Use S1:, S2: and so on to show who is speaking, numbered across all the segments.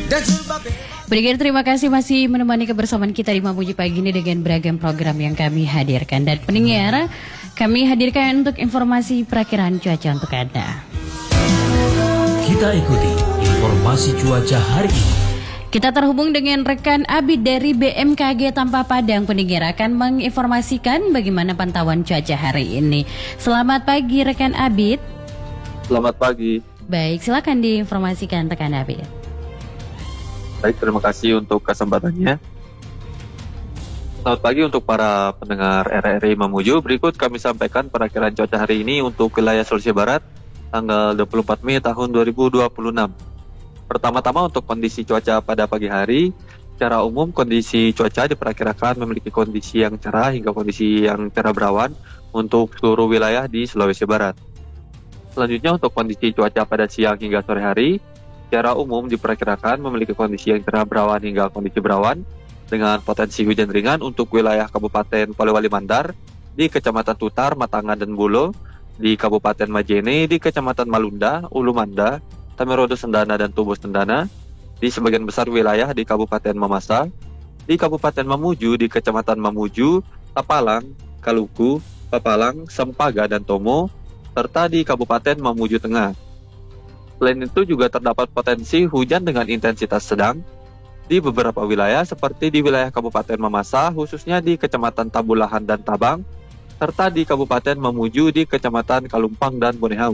S1: Pendengar, terima kasih masih menemani kebersamaan kita di Mamuju pagi ini dengan beragam program yang kami hadirkan. Dan pendengar, kami hadirkan untuk informasi perakiraan cuaca untuk Anda.
S2: Kita ikuti informasi cuaca hari ini.
S1: Kita terhubung dengan rekan Abid dari BMKG Tampa Padang. Pendengar akan menginformasikan bagaimana pantauan cuaca hari ini. Selamat pagi rekan Abid.
S3: Selamat pagi.
S1: Baik, silakan diinformasikan rekan Abid.
S3: Baik, terima kasih untuk kesempatannya. Selamat pagi untuk para pendengar RRI Mamuju. Berikut kami sampaikan perakiraan cuaca hari ini untuk wilayah Sulawesi Barat tanggal 24 Mei tahun 2026. Pertama-tama untuk kondisi cuaca pada pagi hari, secara umum kondisi cuaca diperkirakan memiliki kondisi yang cerah hingga kondisi yang cerah berawan untuk seluruh wilayah di Sulawesi Barat. Selanjutnya untuk kondisi cuaca pada siang hingga sore hari, secara umum diperkirakan memiliki kondisi yang cerah berawan hingga kondisi berawan dengan potensi hujan ringan untuk wilayah Kabupaten Polewali Mandar, di Kecamatan Tutar, Matangan, dan Bulo, di Kabupaten Majene, di Kecamatan Malunda, Ulu Manda, Tamerodo Sendana, dan Tubuh Sendana, di sebagian besar wilayah di Kabupaten Mamasa, di Kabupaten Mamuju, di Kecamatan Mamuju, Tapalang, Kaluku, Papalang, Sempaga, dan Tomo, serta di Kabupaten Mamuju Tengah. Selain itu juga terdapat potensi hujan dengan intensitas sedang di beberapa wilayah seperti di wilayah Kabupaten Mamasa, khususnya di Kecamatan Tabulahan dan Tabang, serta di Kabupaten Mamuju di Kecamatan Kalumpang dan Bonehau.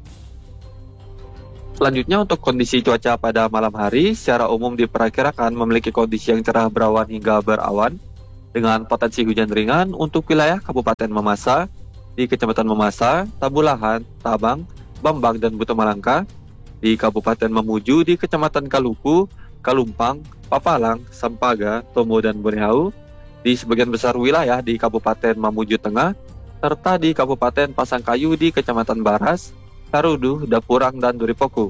S3: Selanjutnya untuk kondisi cuaca pada malam hari, secara umum diperkirakan memiliki kondisi yang cerah berawan hingga berawan dengan potensi hujan ringan untuk wilayah Kabupaten Mamasa, di Kecamatan Mamasa, Tabulahan, Tabang, Bambang, dan Buto Malangka, di Kabupaten Mamuju, di Kecamatan Kaluku, Kalumpang, Papalang, Sampaga, Tomo, dan Bonehau, di sebagian besar wilayah di Kabupaten Mamuju Tengah, serta di Kabupaten Pasangkayu di Kecamatan Baras, Taruduh, Dapurang, dan Duripoku.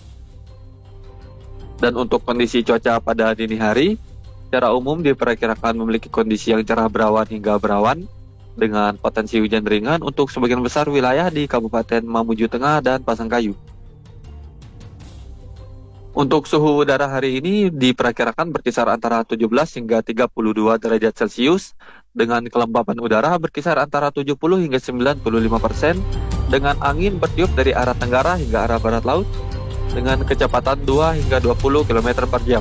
S3: Dan untuk kondisi cuaca pada dini hari, secara umum diperkirakan memiliki kondisi yang cerah berawan hingga berawan dengan potensi hujan ringan untuk sebagian besar wilayah di Kabupaten Mamuju Tengah dan Pasangkayu. Untuk suhu udara hari ini diperkirakan berkisar antara 17 hingga 32 derajat Celcius dengan kelembapan udara berkisar antara 70 hingga 95% dengan angin bertiup dari arah tenggara hingga arah barat laut dengan kecepatan 2 hingga 20 km per jam.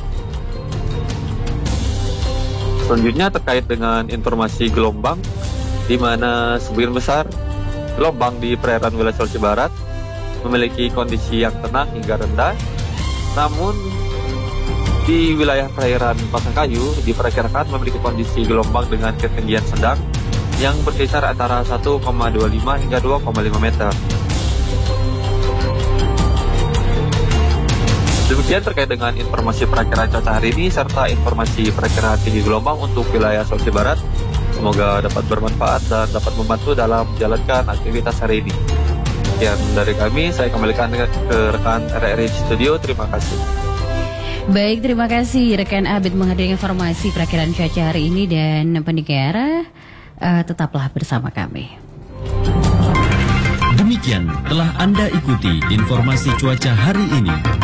S3: Selanjutnya terkait dengan informasi gelombang, di mana sebagian besar gelombang di perairan wilayah Sulawesi Barat memiliki kondisi yang tenang hingga rendah. Namun di wilayah perairan Pasangkayu diperkirakan memiliki kondisi gelombang dengan ketinggian sedang yang berkisar antara 1,25 hingga 2,5 meter. Demikian terkait dengan informasi perakiraan cuaca hari ini serta informasi perakiraan tinggi gelombang untuk wilayah Sulawesi Barat. Semoga dapat bermanfaat dan dapat membantu dalam menjalankan aktivitas hari ini. Sekian dari kami, saya kembalikan ke rekan RRI Studio. Terima kasih.
S1: Baik, terima kasih rekan Abid menghadirkan informasi perakiraan cuaca hari ini, dan pendengar tetaplah bersama kami.
S2: Demikian telah Anda ikuti informasi cuaca hari ini.